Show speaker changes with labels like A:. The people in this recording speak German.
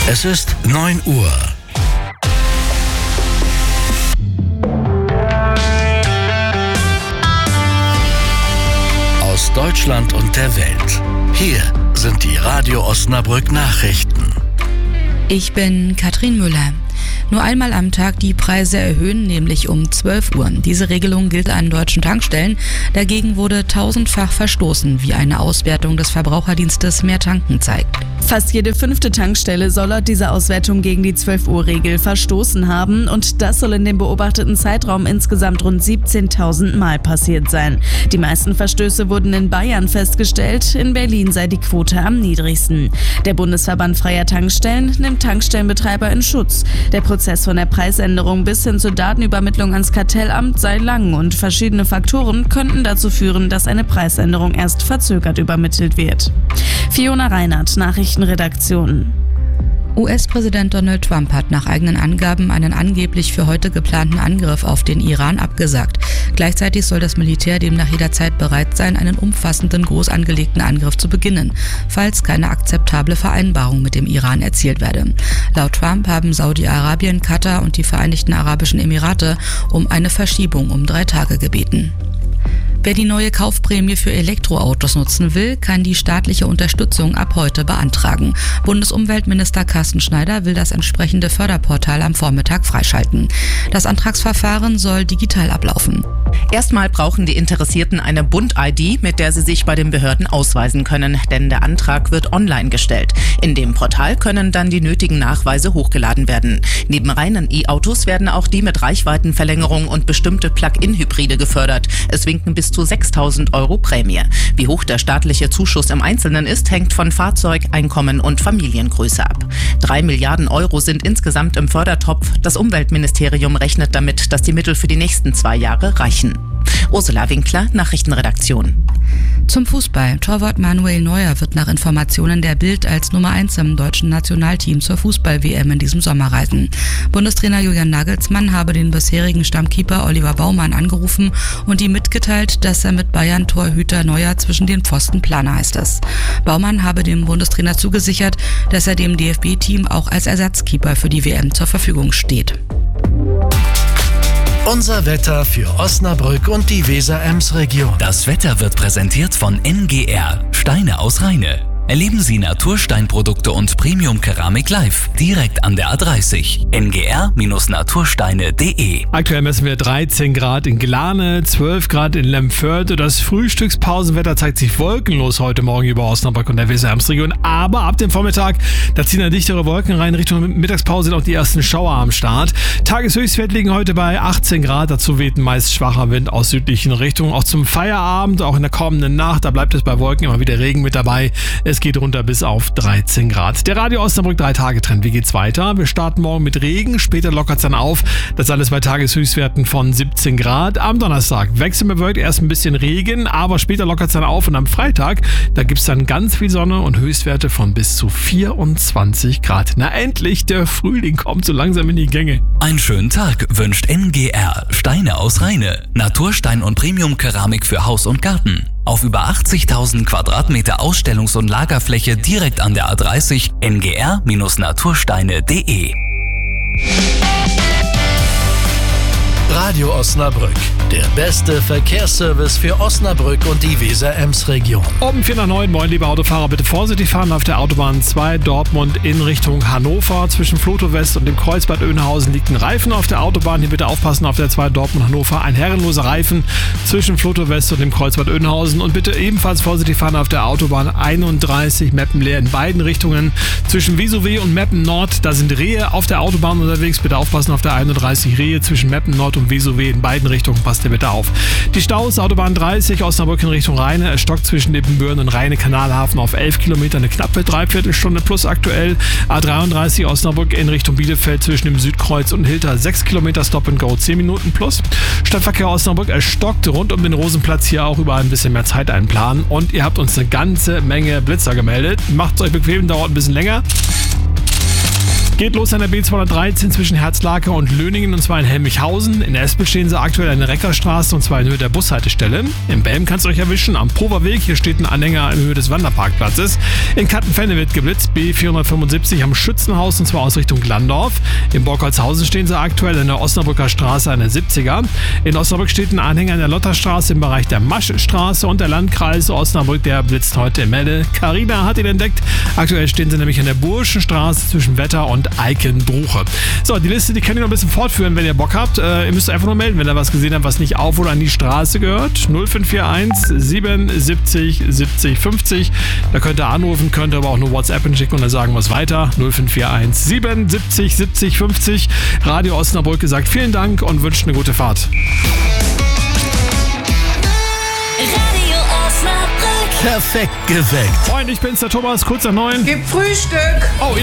A: Es ist 9 Uhr. Aus Deutschland und der Welt. Hier sind die Radio Osnabrück Nachrichten.
B: Ich bin Katrin Müller. Nur einmal am Tag die Preise erhöhen, nämlich um 12 Uhr. Diese Regelung gilt an deutschen Tankstellen. Dagegen wurde tausendfach verstoßen, wie eine Auswertung des Verbraucherdienstes Mehr Tanken zeigt.
C: Fast jede 5. Tankstelle soll laut dieser Auswertung gegen die 12-Uhr-Regel verstoßen haben und das soll in dem beobachteten Zeitraum insgesamt rund 17.000 Mal passiert sein. Die meisten Verstöße wurden in Bayern festgestellt, in Berlin sei die Quote am niedrigsten. Der Bundesverband Freier Tankstellen nimmt Tankstellenbetreiber in Schutz. Der Prozess von der Preisänderung bis hin zur Datenübermittlung ans Kartellamt sei lang und verschiedene Faktoren könnten dazu führen, dass eine Preisänderung erst verzögert übermittelt wird. Fiona Reinhardt, Nachrichtenredaktion.
B: US-Präsident Donald Trump hat nach eigenen Angaben einen angeblich für heute geplanten Angriff auf den Iran abgesagt. Gleichzeitig soll das Militär demnach jederzeit bereit sein, einen umfassenden, groß angelegten Angriff zu beginnen, falls keine akzeptable Vereinbarung mit dem Iran erzielt werde. Laut Trump haben Saudi-Arabien, Katar und die Vereinigten Arabischen Emirate um eine Verschiebung um 3 Tage gebeten. Wer die neue Kaufprämie für Elektroautos nutzen will, kann die staatliche Unterstützung ab heute beantragen. Bundesumweltminister Carsten Schneider will das entsprechende Förderportal am Vormittag freischalten. Das Antragsverfahren soll digital ablaufen.
D: Erstmal brauchen die Interessierten eine Bund-ID, mit der sie sich bei den Behörden ausweisen können, denn der Antrag wird online gestellt. In dem Portal können dann die nötigen Nachweise hochgeladen werden. Neben reinen E-Autos werden auch die mit Reichweitenverlängerung und bestimmte Plug-in-Hybride gefördert. Es winken bis zu 6.000 € Prämie. Wie hoch der staatliche Zuschuss im Einzelnen ist, hängt von Fahrzeug, Einkommen und Familiengröße ab. 3 Milliarden € sind insgesamt im Fördertopf. Das Umweltministerium rechnet damit, dass die Mittel für die nächsten 2 Jahre reichen. Ursula Winkler, Nachrichtenredaktion.
B: Zum Fußball. Torwart Manuel Neuer wird nach Informationen der Bild als Nummer 1 im deutschen Nationalteam zur Fußball-WM in diesem Sommer reisen. Bundestrainer Julian Nagelsmann habe den bisherigen Stammkeeper Oliver Baumann angerufen und ihm mitgeteilt, dass er mit Bayern-Torhüter Neuer zwischen den Pfosten plane, heißt es. Baumann habe dem Bundestrainer zugesichert, dass er dem DFB-Team auch als Ersatzkeeper für die WM zur Verfügung steht.
A: Unser Wetter für Osnabrück und die Weser-Ems-Region.
E: Das Wetter wird präsentiert von NGR, Steine aus Rheine. Erleben Sie Natursteinprodukte und Premium-Keramik live, direkt an der A30. ngr-natursteine.de.
F: Aktuell messen wir 13 Grad in Glane, 12 Grad in Lemförde. Das Frühstückspausenwetter zeigt sich wolkenlos heute Morgen über Osnabrück und der Weser-Ems-Region. Aber ab dem Vormittag, da ziehen dann dichtere Wolken rein. Richtung Mittagspause sind auch die ersten Schauer am Start. Tageshöchstwert liegen heute bei 18 Grad. Dazu weht ein meist schwacher Wind aus südlichen Richtungen. Auch zum Feierabend, auch in der kommenden Nacht, da bleibt es bei Wolken immer wieder Regen mit dabei. Es geht runter bis auf 13 Grad. Der Radio Osnabrück 3-Tage-Trend. Wie geht's weiter? Wir starten morgen mit Regen, später lockert es dann auf. Das alles bei Tageshöchstwerten von 17 Grad. Am Donnerstag wechselbewölkt, erst ein bisschen Regen, aber später lockert es dann auf. Und am Freitag, da gibt es dann ganz viel Sonne und Höchstwerte von bis zu 24 Grad. Na endlich, der Frühling kommt so langsam in die Gänge.
E: Einen schönen Tag wünscht NGR, Steine aus Rheine. Naturstein und Premium-Keramik für Haus und Garten. Auf über 80.000 Quadratmeter Ausstellungs- und Lagerfläche direkt an der A30 ngr-natursteine.de.
A: Radio Osnabrück, der beste Verkehrsservice für Osnabrück und die Weser-Ems-Region.
F: Um 8:45, moin liebe Autofahrer, bitte vorsichtig fahren auf der Autobahn 2 Dortmund in Richtung Hannover. Zwischen Flotow West und dem Kreuzbad Oeynhausen liegt ein Reifen auf der Autobahn. Hier bitte aufpassen auf der 2 Dortmund-Hannover. Ein herrenloser Reifen zwischen Flotow West und dem Kreuzbad Oeynhausen. Und bitte ebenfalls vorsichtig fahren auf der Autobahn 31 Meppenleer in beiden Richtungen. Zwischen Wiesow und Meppen Nord, da sind Rehe auf der Autobahn unterwegs. Bitte aufpassen auf der 31 Rehe zwischen Meppen Nord und Wiesow in beiden Richtungen. Passt ihr bitte auf. Die Staus, Autobahn 30 Osnabrück in Richtung Rheine. Es stockt zwischen Ippenbüren und Rheine-Kanalhafen auf 11 Kilometer. Eine knappe Dreiviertelstunde plus aktuell. A33 Osnabrück in Richtung Bielefeld zwischen dem Südkreuz und Hilter 6 Kilometer Stop and Go, 10 Minuten plus. Stadtverkehr Osnabrück, es stockt rund um den Rosenplatz. Hier auch überall ein bisschen mehr Zeit einplanen. Und ihr habt uns eine ganze Menge Blitzer gemeldet. Macht es euch bequem, dauert ein bisschen länger. Geht los an der B213 zwischen Herzlake und Löningen und zwar in Helmichhausen. In Espel stehen sie aktuell an der Reckerstraße und zwar in Höhe der Bushaltestelle. In Belm kannst du euch erwischen am Poverweg. Hier steht ein Anhänger in Höhe des Wanderparkplatzes. In Kattenfenne wird geblitzt, B475 am Schützenhaus und zwar aus Richtung Glandorf. In Borkholzhausen stehen sie aktuell in der Osnabrücker Straße an der 70er. In Osnabrück steht ein Anhänger in der Lotterstraße im Bereich der Maschstraße und der Landkreis Osnabrück, der blitzt heute in Melle. Carina hat ihn entdeckt. Aktuell stehen sie nämlich an der Burschenstraße zwischen Wetter und Eikenbruche. So, die Liste, die kann ich noch ein bisschen fortführen, wenn ihr Bock habt. Ihr müsst einfach nur melden, wenn ihr was gesehen habt, was nicht auf oder an die Straße gehört. 0541 77 70 50. Da könnt ihr anrufen, könnt ihr aber auch nur WhatsApp schicken und dann sagen wir es weiter. 0541 77 70 50. Radio Osnabrück sagt vielen Dank und wünscht eine gute Fahrt.
A: Radio Osnabrück. Perfekt geweckt.
F: Moin, ich bin's, der Thomas, kurz nach 9.
G: Gib Frühstück!
F: Oh ja.